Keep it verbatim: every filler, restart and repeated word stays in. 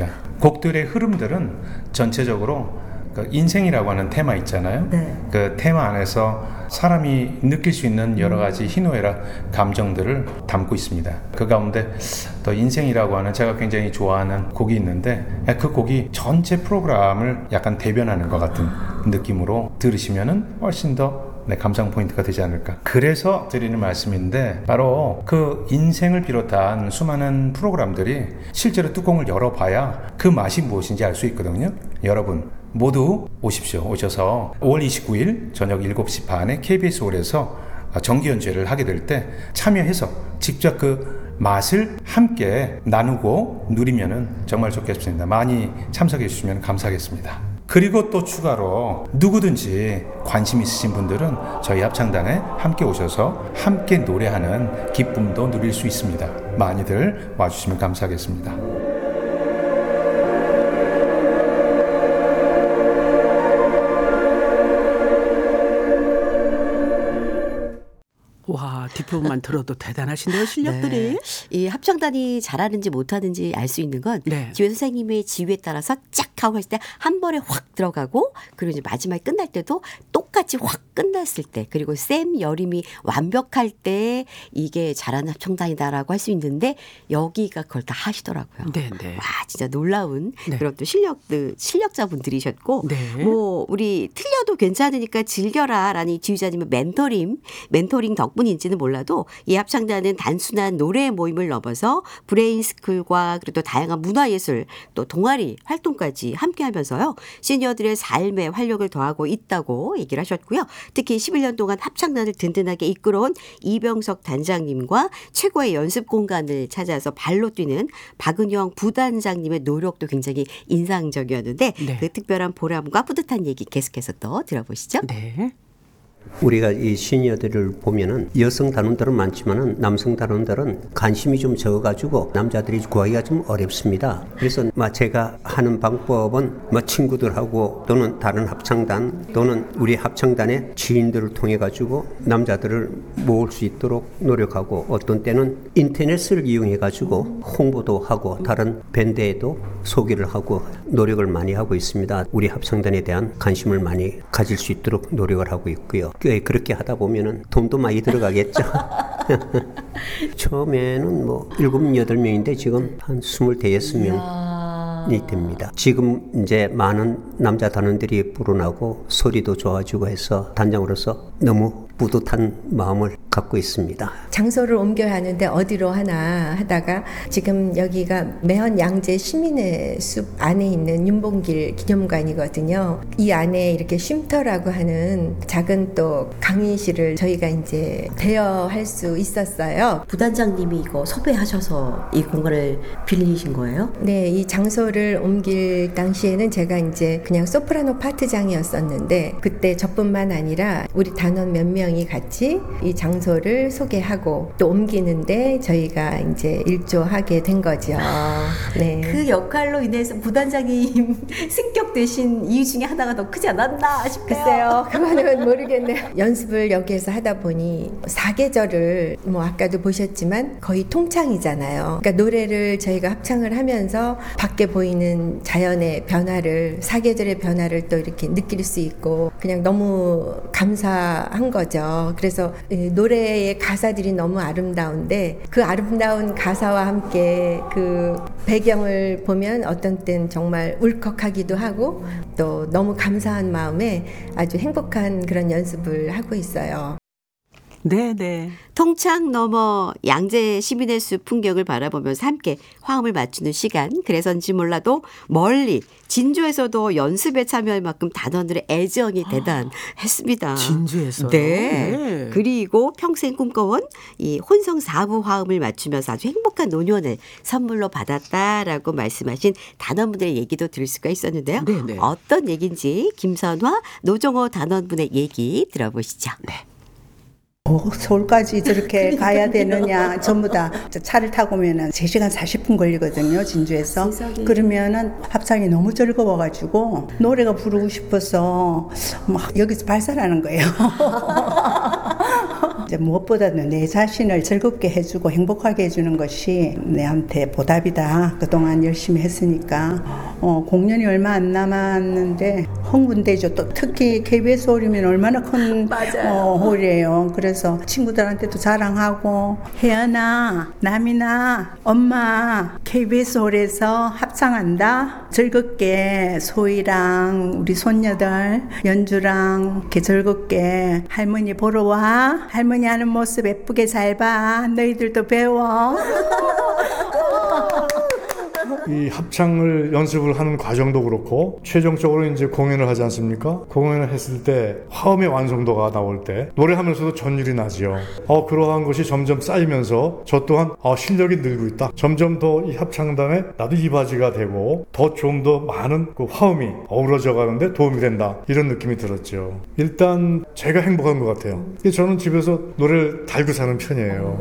있습니다. 곡들의 흐름들은 전체적으로 그 인생이라고 하는 테마 있잖아요. 네. 그 테마 안에서 사람이 느낄 수 있는 여러 가지 희노애락 감정들을 담고 있습니다. 그 가운데 또 인생이라고 하는 제가 굉장히 좋아하는 곡이 있는데 그 곡이 전체 프로그램을 약간 대변하는 것 같은 느낌으로 들으시면은 훨씬 더 네, 감상 포인트가 되지 않을까. 그래서 드리는 말씀인데 바로 그 인생을 비롯한 수많은 프로그램들이 실제로 뚜껑을 열어봐야 그 맛이 무엇인지 알 수 있거든요. 여러분 모두 오십시오. 오셔서 오월 이십구일 저녁 일곱 시 반에 케이비에스 홀에서 정기 연주회를 하게 될 때 참여해서 직접 그 맛을 함께 나누고 누리면은 정말 좋겠습니다. 많이 참석해 주시면 감사하겠습니다. 그리고 또 추가로 누구든지 관심 있으신 분들은 저희 합창단에 함께 오셔서 함께 노래하는 기쁨도 누릴 수 있습니다. 많이들 와주시면 감사하겠습니다. 와, 뒷부분만 들어도 대단하신데요, 실력들이. 네. 이 합창단이 잘하는지 못하는지 알 수 있는 건 네. 지휘 선생님의 지휘에 따라서 쫙 하고 했을 때 한 번에 확 들어가고 그리고 이제 마지막에 끝날 때도 똑같이 확 끝났을 때 그리고 셈 여림이 완벽할 때 이게 잘하는 합창단이다라고 할 수 있는데 여기가 그걸 다 하시더라고요. 네, 네. 와, 진짜 놀라운 네. 그런 또 실력들 실력자분들이셨고 네. 뭐 우리 틀려도 괜찮으니까 즐겨라라는 이 지휘자님의 멘토링 멘토링 덕분인지는 몰라도 이 합창단은 단순한 노래의 모임을 넘어서 브레인스쿨과 그리고 또 다양한 문화예술 또 동아리 활동까지 함께하면서요 시니어들의 삶에 활력을 더하고 있다고 얘기를 하셨고요. 특히 십일 년 동안 합창단을 든든하게 이끌어온 이병석 단장님과 최고의 연습 공간을 찾아서 발로 뛰는 박은영 부단장님의 노력도 굉장히 인상적이었는데 네. 그 특별한 보람과 뿌듯한 얘기 계속해서 또 들어보시죠. 네. 우리가 이 시니어들을 보면은 여성 단원들은 많지만은 남성 단원들은 관심이 좀 적어가지고 남자들이 구하기가 좀 어렵습니다. 그래서 막 제가 하는 방법은 뭐 친구들하고 또는 다른 합창단 또는 우리 합창단의 지인들을 통해 가지고 남자들을 모을 수 있도록 노력하고 어떤 때는 인터넷을 이용해 가지고 홍보도 하고 다른 밴드에도 소개를 하고 노력을 많이 하고 있습니다. 우리 합창단에 대한 관심을 많이 가질 수 있도록 노력을 하고 있고요. 그렇게 하다 보면은 돈도 많이 들어가겠죠. 처음에는 뭐 일곱, 여덟 명인데 지금 한 스물대여섯 명이 됩니다. 지금 이제 많은 남자 단원들이 불어나고 소리도 좋아지고 해서 단장으로서 너무 뿌듯한 마음을 갖고 있습니다. 장소를 옮겨야 하는데 어디로 하나 하다가 지금 여기가 매헌 양재 시민의 숲 안에 있는 윤봉길 기념관이거든요. 이 안에 이렇게 쉼터라고 하는 작은 또 강의실을 저희가 이제 대여할 수 있었어요. 부단장님이 이거 섭외하셔서 이 공간을 빌리신 거예요? 네, 이 장소를 옮길 당시에는 제가 이제 그냥 소프라노 파트장이었었는데 그때 저뿐만 아니라 우리 단원 몇 명이 같이 이 장소를 소개하고 또 옮기는데 저희가 이제 일조하게 된 거죠. 네. 그 역할로 인해서 부단장님 승격 되신 이유 중에 하나가 더 크지 않았나 싶어요. 글쎄요, 그거는 모르겠네요. 연습을 여기에서 하다 보니 사계절을 뭐 아까도 보셨지만 거의 통창이잖아요. 그러니까 노래를 저희가 합창을 하면서 밖에 보이는 자연의 변화를 사계절의 변화를 또 이렇게 느낄 수 있고 그냥 너무 감사한 거죠. 그래서 노래의 가사들이 너무 아름다운데 그 아름다운 가사와 함께 그 배경을 보면 어떤 땐 정말 울컥하기도 하고 또 너무 감사한 마음에 아주 행복한 그런 연습을 하고 있어요. 네네. 통창 넘어 양재 시민의 숲 풍경을 바라보면서 함께 화음을 맞추는 시간. 그래서인지 몰라도 멀리 진주에서도 연습에 참여할 만큼 단원들의 애정이 대단했습니다. 진주에서요? 네. 네. 그리고 평생 꿈꿔온 이 혼성 사부 화음을 맞추면서 아주 행복한 노년을 선물로 받았다라고 말씀하신 단원분들의 얘기도 들을 수가 있었는데요. 네네. 어떤 얘기인지 김선화, 노종호 단원분의 얘기 들어보시죠. 네. 어, 서울까지 저렇게 가야 되느냐. 전부 다 차를 타고 오면은 세 시간 사십 분 걸리거든요, 진주에서. 세상에. 그러면은 합창이 너무 즐거워가지고 노래가 부르고 싶어서 막 여기서 발산하는 거예요. 이제 무엇보다도 내 자신을 즐겁게 해주고 행복하게 해주는 것이 내한테 보답이다. 그동안 열심히 했으니까. 어, 공연이 얼마 안 남았는데 흥분되죠. 또 특히 케이비에스 홀이면 얼마나 큰 어, 홀이에요. 그래서 친구들한테도 자랑하고 혜연아, 남이나 엄마 케이비에스 홀에서 합창한다. 즐겁게 소희랑 우리 손녀들 연주랑 이렇게 즐겁게 할머니 보러 와. 할머니 하는 모습 예쁘게 잘 봐. 너희들도 배워. 이 합창을 연습을 하는 과정도 그렇고 최종적으로 이제 공연을 하지 않습니까? 공연을 했을 때 화음의 완성도가 나올 때 노래하면서도 전율이 나지요. 어, 그러한 것이 점점 쌓이면서 저 또한 어, 실력이 늘고 있다. 점점 더 이 합창단에 나도 이바지가 되고 더 좀 더 많은 그 화음이 어우러져 가는데 도움이 된다. 이런 느낌이 들었죠. 일단 제가 행복한 것 같아요. 저는 집에서 노래를 달고 사는 편이에요.